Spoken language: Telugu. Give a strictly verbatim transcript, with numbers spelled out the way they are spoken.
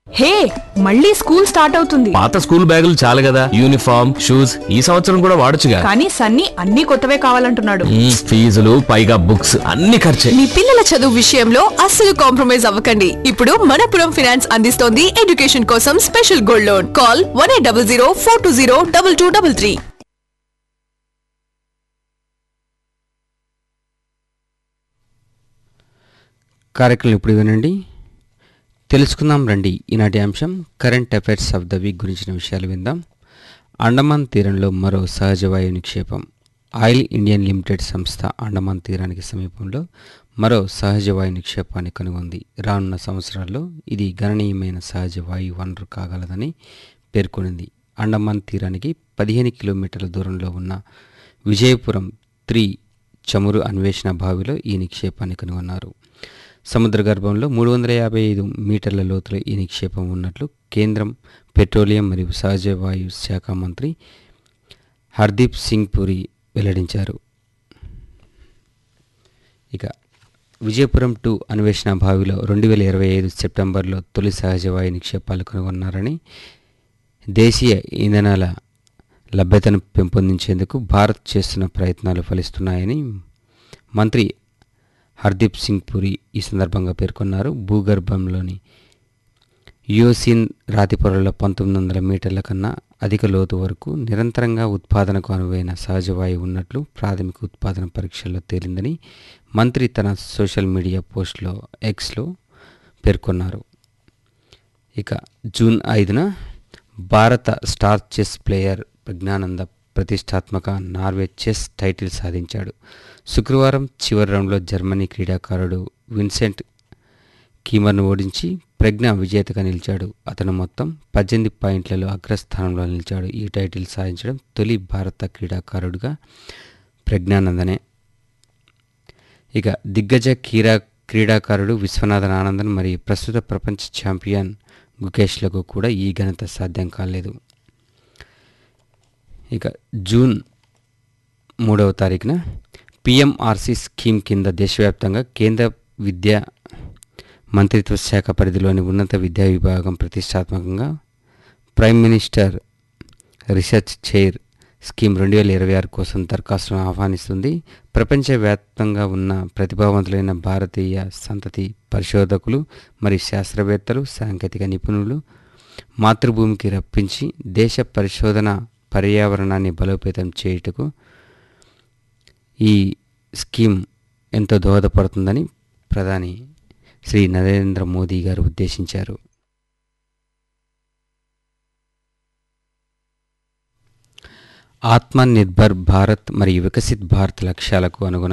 హే, మళ్ళీ స్కూల్ స్టార్ట్ అవుతుంది. పాత స్కూల్ బ్యాగులు చాలు కదా, యూనిఫామ్ షూస్ ఈ సంవత్సరం కూడా వాడొచ్చుగా. కానీ సన్నీ అన్ని కొత్తవే కావాలంటున్నాడు. మ్మ్, ఫీజులు పైగా బుక్స్ అన్ని ఖర్చే. మీ పిల్లల చదువు విషయంలో అస్సలు కాంప్రమైజ్ అవ్వకండి. ఇప్పుడు మనపురం ఫైనాన్స్ అందిస్తోంది ఎడ్యుకేషన్ కోసం special gold loan. Call one eight double zero four two zero double two double three. కార్యక్రమం ఇప్పుడు వినండి. తెలుసుకుందాం రండి. ఈనాటి అంశం current affairs of the week గురించిన విషయాలు విందాం. అండమాన్ తీరంలో మరో సహజ వాయు నిక్షేపం. ఆయిల్ ఇండియన్ లిమిటెడ్ సంస్థ అండమాన్ తీరానికి సమీపంలో మరో సహజ వాయు నిక్షేపాన్ని కనుగొంది. రానున్న సంవత్సరాల్లో ఇది గణనీయమైన సహజ వాయు వనరు కాగలదని పేర్కొనింది. అండమాన్ తీరానికి పదిహేను కిలోమీటర్ల దూరంలో ఉన్న విజయపురం త్రీ చమురు అన్వేషణ బావిలో ఈ నిక్షేపాన్ని కనుగొన్నారు. సముద్ర గర్భంలో మూడు వందల యాభై ఐదు మీటర్ల లోతులో ఈ నిక్షేపం ఉన్నట్లు కేంద్రం పెట్రోలియం మరియు సహజ వాయు శాఖ మంత్రి హర్దీప్ సింగ్ పురి వెల్లడించారు. ఇక విజయపురం టూ అన్వేషణ బావిలో రెండు వేల ఇరవై ఐదు సెప్టెంబర్లో తొలి సహజ వాయు నిక్షేపాలు కనుగొన్నారని, దేశీయ ఇంధనాల లభ్యతను పెంపొందించేందుకు భారత్ చేస్తున్న ప్రయత్నాలు ఫలిస్తున్నాయని మంత్రి హర్దీప్ సింగ్ పురి ఈ సందర్భంగా పేర్కొన్నారు. భూగర్భంలోని యోసిన్ రాతి పొరల్లో పంతొమ్మిది వందల మీటర్ల కన్నా అధిక లోతు వరకు నిరంతరంగా ఉత్పాదనకు అనువైన సహజ వాయువు ఉన్నట్లు ప్రాథమిక ఉత్పాదన పరీక్షల్లో తేలిందని మంత్రి తన సోషల్ మీడియా పోస్ట్లో ఎక్స్లో పేర్కొన్నారు. ఇక జూన్ ఐదున భారత స్టార్ చెస్ ప్లేయర్ ప్రజ్ఞానంద ప్రతిష్టాత్మక నార్వే చెస్ టైటిల్ సాధించాడు. శుక్రవారం చివరి రౌండ్లో జర్మనీ క్రీడాకారుడు విన్సెంట్ కీమర్ను ఓడించి ప్రజ్ఞ విజేతగా నిలిచాడు. అతను మొత్తం పద్దెనిమిది పాయింట్లలో అగ్రస్థానంలో నిలిచాడు. ఈ టైటిల్ సాధించడం తొలి భారత క్రీడాకారుడిగా ప్రజ్ఞానందనే. ఇక దిగ్గజ క్రీడా క్రీడాకారుడు విశ్వనాథన్ ఆనందన్ మరియు ప్రస్తుత ప్రపంచ ఛాంపియన్ గుకేష్లకు కూడా ఈ ఘనత సాధ్యం కాలేదు. ఇక జూన్ మూడవ తారీఖున పిఎంఆర్సి స్కీమ్ కింద దేశవ్యాప్తంగా కేంద్ర విద్యా మంత్రిత్వ శాఖ పరిధిలోని ఉన్నత విద్యా విభాగం ప్రతిష్టాత్మకంగా prime minister research chair scheme రెండు వేల ఇరవై ఆరు కోసం దరఖాస్తును ఆహ్వానిస్తుంది. ప్రపంచవ్యాప్తంగా ఉన్న ప్రతిభావంతులైన భారతీయ సంతతి పరిశోధకులు మరియు శాస్త్రవేత్తలు, సాంకేతిక నిపుణులు మాతృభూమికి రప్పించి దేశ పరిశోధన పర్యావరణాన్ని బలోపేతం చేయుటకు ఈ స్కీమ్ ఎంతో దోహదపడుతుందని ప్రధాని శ్రీ నరేంద్ర మోదీ గారు ఉద్దేశించారు. ఆత్మనిర్భర్ భారత్ మరియు వికసిత్ భారత్ లక్ష్యాలకు అనుగుణంగా